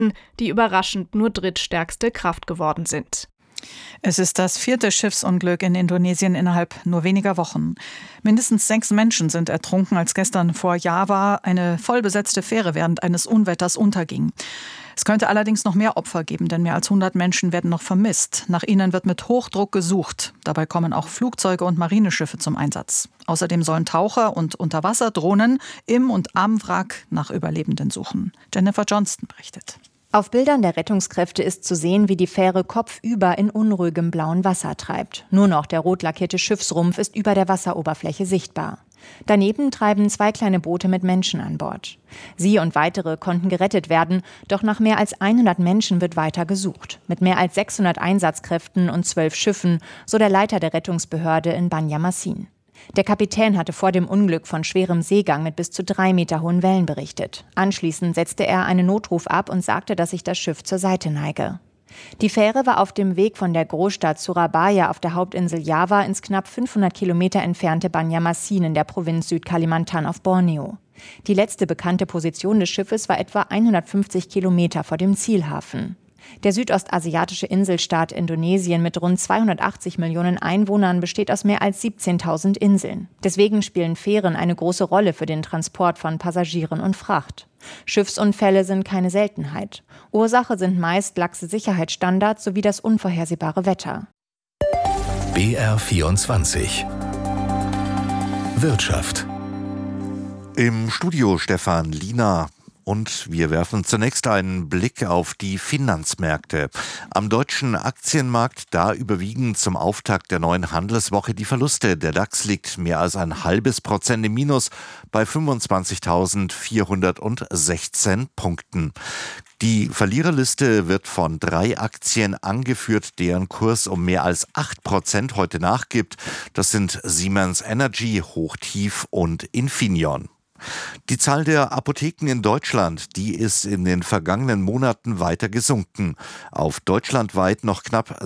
die überraschend nur drittstärkste Kraft geworden sind. Es ist das 4. Schiffsunglück in Indonesien innerhalb nur weniger Wochen. Mindestens 6 Menschen sind ertrunken, als gestern vor Java eine vollbesetzte Fähre während eines Unwetters unterging. Es könnte allerdings noch mehr Opfer geben, denn mehr als 100 Menschen werden noch vermisst. Nach ihnen wird mit Hochdruck gesucht. Dabei kommen auch Flugzeuge und Marineschiffe zum Einsatz. Außerdem sollen Taucher und Unterwasserdrohnen im und am Wrack nach Überlebenden suchen. Jennifer Johnston berichtet. Auf Bildern der Rettungskräfte ist zu sehen, wie die Fähre kopfüber in unruhigem blauen Wasser treibt. Nur noch der rot lackierte Schiffsrumpf ist über der Wasseroberfläche sichtbar. Daneben treiben 2 kleine Boote mit Menschen an Bord. Sie und weitere konnten gerettet werden, doch nach mehr als 100 Menschen wird weiter gesucht. Mit mehr als 600 Einsatzkräften und 12 Schiffen, so der Leiter der Rettungsbehörde in Banjarmasin. Der Kapitän hatte vor dem Unglück von schwerem Seegang mit bis zu 3 Meter hohen Wellen berichtet. Anschließend setzte er einen Notruf ab und sagte, dass sich das Schiff zur Seite neige. Die Fähre war auf dem Weg von der Großstadt Surabaya auf der Hauptinsel Java ins knapp 500 Kilometer entfernte Banjarmasin in der Provinz Südkalimantan auf Borneo. Die letzte bekannte Position des Schiffes war etwa 150 Kilometer vor dem Zielhafen. Der südostasiatische Inselstaat Indonesien mit rund 280 Millionen Einwohnern besteht aus mehr als 17.000 Inseln. Deswegen spielen Fähren eine große Rolle für den Transport von Passagieren und Fracht. Schiffsunfälle sind keine Seltenheit. Ursache sind meist laxe Sicherheitsstandards sowie das unvorhersehbare Wetter. BR24 Wirtschaft. Im Studio Stefan Liener. Und wir werfen zunächst einen Blick auf die Finanzmärkte. Am deutschen Aktienmarkt, da überwiegen zum Auftakt der neuen Handelswoche die Verluste. Der DAX liegt mehr als 0,5% im Minus bei 25.416 Punkten. Die Verliererliste wird von 3 Aktien angeführt, deren Kurs um mehr als 8% heute nachgibt. Das sind Siemens Energy, Hochtief und Infineon. Die Zahl der Apotheken in Deutschland, die ist in den vergangenen Monaten weiter gesunken. Auf deutschlandweit noch knapp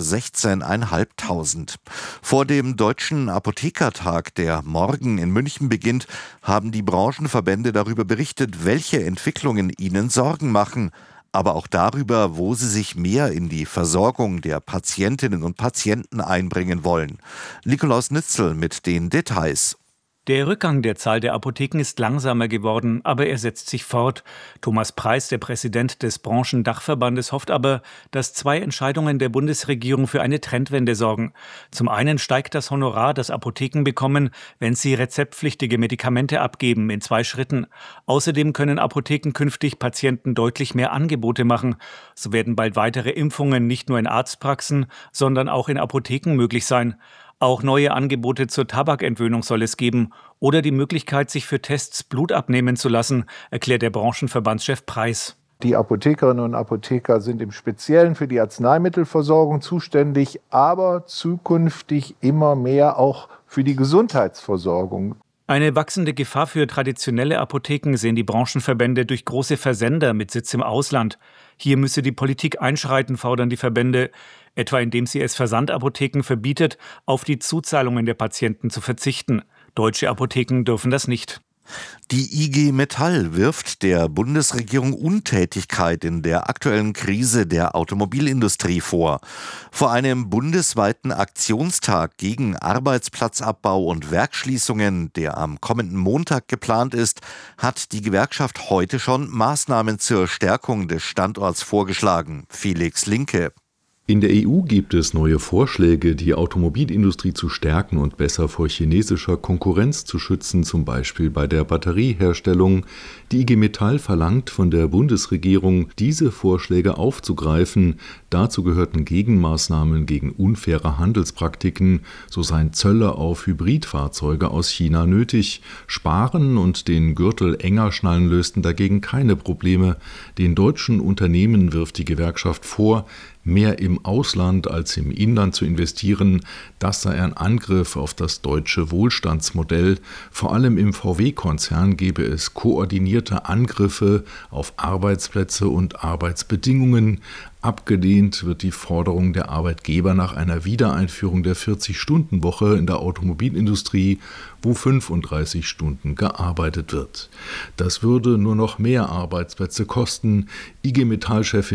16.500. Vor dem Deutschen Apothekertag, der morgen in München beginnt, haben die Branchenverbände darüber berichtet, welche Entwicklungen ihnen Sorgen machen. Aber auch darüber, wo sie sich mehr in die Versorgung der Patientinnen und Patienten einbringen wollen. Nikolaus Nützel mit den Details. Der Rückgang der Zahl der Apotheken ist langsamer geworden, aber er setzt sich fort. Thomas Preiß, der Präsident des Branchendachverbandes, hofft aber, dass 2 Entscheidungen der Bundesregierung für eine Trendwende sorgen. Zum einen steigt das Honorar, das Apotheken bekommen, wenn sie rezeptpflichtige Medikamente abgeben, in 2 Schritten. Außerdem können Apotheken künftig Patienten deutlich mehr Angebote machen. So werden bald weitere Impfungen nicht nur in Arztpraxen, sondern auch in Apotheken möglich sein. Auch neue Angebote zur Tabakentwöhnung soll es geben oder die Möglichkeit, sich für Tests Blut abnehmen zu lassen, erklärt der Branchenverbandschef Preiß. Die Apothekerinnen und Apotheker sind im Speziellen für die Arzneimittelversorgung zuständig, aber zukünftig immer mehr auch für die Gesundheitsversorgung. Eine wachsende Gefahr für traditionelle Apotheken sehen die Branchenverbände durch große Versender mit Sitz im Ausland. Hier müsse die Politik einschreiten, fordern die Verbände, etwa indem sie es Versandapotheken verbietet, auf die Zuzahlungen der Patienten zu verzichten. Deutsche Apotheken dürfen das nicht. Die IG Metall wirft der Bundesregierung Untätigkeit in der aktuellen Krise der Automobilindustrie vor. Vor einem bundesweiten Aktionstag gegen Arbeitsplatzabbau und Werksschließungen, der am kommenden Montag geplant ist, hat die Gewerkschaft heute schon Maßnahmen zur Stärkung des Standorts vorgeschlagen. Felix Linke. In der EU gibt es neue Vorschläge, die Automobilindustrie zu stärken und besser vor chinesischer Konkurrenz zu schützen, zum Beispiel bei der Batterieherstellung. Die IG Metall verlangt von der Bundesregierung, diese Vorschläge aufzugreifen. Dazu gehörten Gegenmaßnahmen gegen unfaire Handelspraktiken. So seien Zölle auf Hybridfahrzeuge aus China nötig. Sparen und den Gürtel enger schnallen lösten dagegen keine Probleme. Den deutschen Unternehmen wirft die Gewerkschaft vor, mehr im Ausland als im Inland zu investieren, das sei ein Angriff auf das deutsche Wohlstandsmodell. Vor allem im VW-Konzern gebe es koordinierte Angriffe auf Arbeitsplätze und Arbeitsbedingungen. Abgelehnt wird die Forderung der Arbeitgeber nach einer Wiedereinführung der 40-Stunden-Woche in der Automobilindustrie, wo 35 Stunden gearbeitet wird. Das würde nur noch mehr Arbeitsplätze kosten. IG Metall-Chefin